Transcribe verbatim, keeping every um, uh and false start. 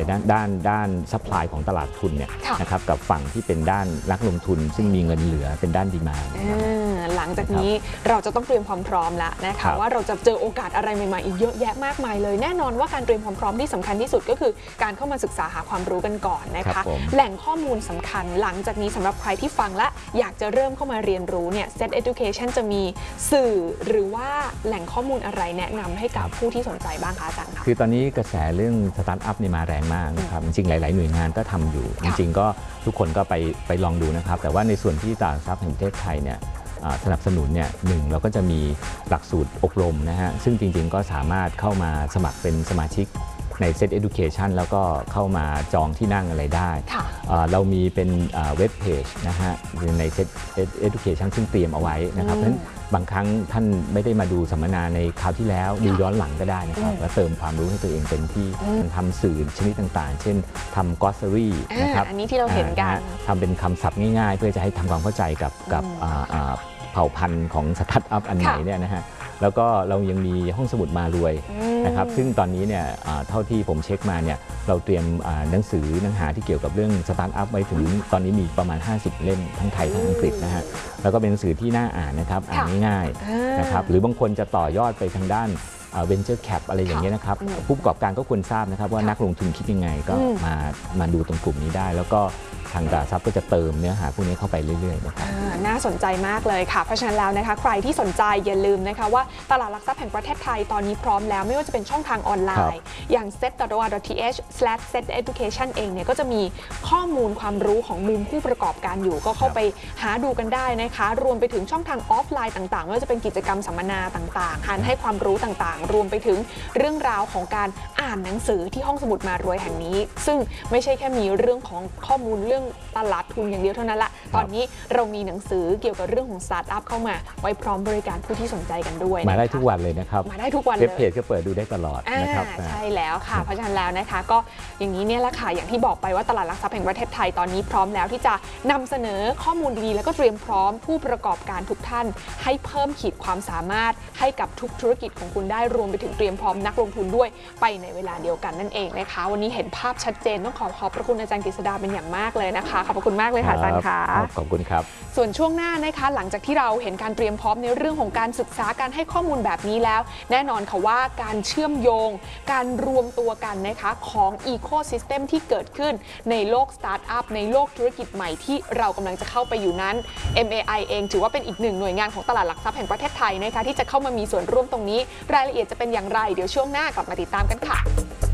ด้านด้านด้านซัพพลายของตลาดทุนเนี่ยนะครับกับฝั่งที่เป็นด้านนักลงทุนซึ่งมีเงินเหลือเป็นด้านดีมานด์หลังจากนี้เราจะต้องเตรียมความพร้อมแล้วนะคะว่าเราจะเจอโอกาสอะไรใหม่ๆอีกเยอะแยะมากมายเลยแน่นอนว่าการเตรียมความพร้อมที่สำคัญที่สุดก็คือการเข้ามาศึกษาหาความรู้กันก่อนนะคะแหล่งข้อมูลสำคัญหลังจากนี้สำหรับใครที่ฟังและอยากจะเริ่มเข้ามาเรียนรู้เนี่ย เซ็ต Education จะมีสื่อหรือว่าแหล่งข้อมูลอะไรแนะนำให้กับผู้ที่สนใจบ้างคะอาจารย์คะคือตอนนี้กระแสเรื่องสตาร์ทอัพนี่มาแรงมากนะครับจริงๆหลายๆหน่วยงานก็ทำอยู่จริงๆก็ทุกคนก็ไปไปลองดูนะครับแต่ว่าในส่วนที่ตลาดทรัพย์แห่งประเทศไทยเนี่ยสนับสนุนเนี่ยหนึ่งเราก็จะมีหลักสูตรอบรมนะฮะซึ่งจริงๆก็สามารถเข้ามาสมัครเป็นสมาชิกใน เซ็ต Education แล้วก็เข้ามาจองที่นั่งอะไรได้เรามีเป็นเว็บเพจนะฮะใน เซ็ต Education ซึ่งเตรียมเอาไว้นะครับเพราะฉะนั้นบางครั้งท่านไม่ได้มาดูสัมมนาในคราวที่แล้วดูย้อนหลังก็ได้นะครับแล้วเติมความรู้ให้ตัวเองเต็มที่ทำสื่อชนิดต่างๆเช่นทำ glossary นะครับอันนี้ที่เราเห็นกันทำเป็นคำศัพท์ง่ายๆเพื่อจะให้ทำความเข้าใจกับกับเผ่าพันธุ์ของสตาร์ทอัพอันไหนเนี่ยนะฮะแล้วก็เรายังมีห้องสมุดมารวยนะครับซึ่งตอนนี้เนี่ยเท่าที่ผมเช็คมาเนี่ยเราเตรียมหนังสือเนื้อหาที่เกี่ยวกับเรื่องสตาร์ทอัพไว้ถึงตอนนี้มีประมาณห้าสิบเล่มทั้งไทยทั้งอังกฤษนะฮะแล้วก็เป็นหนังสือที่น่าอ่านนะครับอ่านง่ายๆนะครับหรือบางคนจะต่อยอดไปทางด้านVenture Cap อะไรอย่างเงี้ยนะครับผู้ประกอบการก็ควรทราบนะครับว่านักลงทุนคิดยังไงก็มามาดูตรงกลุ่มนี้ได้แล้วก็ทางตลาดทรัพย์ก็จะเติมเนื้อหาพวกนี้เข้าไปเรื่อยๆนะครับน่าสนใจมากเลยค่ะเพราะฉะนั้นแล้วนะคะใครที่สนใจอย่าลืมนะคะว่าตลาดหลักทรัพย์แห่งประเทศไทยตอนนี้พร้อมแล้วไม่ว่าจะเป็นช่องทางออนไลน์อย่าง เซ็ต ดอท โอ อาร์ ดอท ที เอช สแลช เซ็ต เอดูเคชัน เองเนี่ยก็จะมีข้อมูลความรู้ของมุมผู้ประกอบการอยู่ก็เข้าไปหาดูกันได้นะคะรวมไปถึงช่องทางออฟไลน์ต่างๆไม่ว่าจะเป็นกิจกรรมสัมมนาต่างๆการให้ความรู้ต่างๆรวมไปถึงเรื่องราวของการอ่านหนังสือที่ห้องสมุดมารวยแห่งนี้ซึ่งไม่ใช่แค่มีเรื่องของข้อมูลเรื่องตลาดทุนอย่างเดียวเท่านั้นละตอนนี้เรามีหนังสือเกี่ยวกับเรื่องของสตาร์ทอัพเข้ามาไว้พร้อมบริการผู้ที่สนใจกันด้วยมาได้ทุกวันเลยนะครับมาได้ทุกวันเลยเว็บเพจก็เปิดดูได้ตลอดนะครับใช่แล้วค่ะเพราะฉะนั้นแล้วนะคะก็อย่างนี้เนี่ยแหละค่ะอย่างที่บอกไปว่าตลาดหลักทรัพย์แห่งประเทศไทยตอนนี้พร้อมแล้วที่จะนำเสนอข้อมูลดีๆแล้วก็เตรียมพร้อมผู้ประกอบการทุกท่านให้เพิ่มขีดความสามารถให้กับทุกธุรกิจของคุณได้รวมไปถึงเตรียมพร้อมนักลงทุนด้วยไปในเวลาเดียวกันนั่นเองนะคะวันนี้เห็นภาพชัดเจนต้องขอขอบพระคุณอาจารย์กฤษดาเป็นอย่างมากเลยนะคะขอบคุณมากเลยค่ะอาจารย์ค่ะขอบคุณครับส่วนช่วงหน้านะคะหลังจากที่เราเห็นการเตรียมพร้อมในเรื่องของการศึกษาการให้ข้อมูลแบบนี้แล้วแน่นอนค่ะว่าการเชื่อมโยงการรวมตัวกันนะคะของอีโคซิสเต็มที่เกิดขึ้นในโลกสตาร์ทอัพในโลกธุรกิจใหม่ที่เรากำลังจะเข้าไปอยู่นั้น เอ็ม เอ ไอ เองถือว่าเป็นอีกหนึ่งหน่วยงานของตลาดหลักทรัพย์แห่งประเทศไทยนะคะที่จะเข้ามามีส่วนร่วมตรงนี้รายละเอียดจะเป็นอย่างไรเดี๋ยวช่วงหน้ากลับมาติดตามกันค่ะ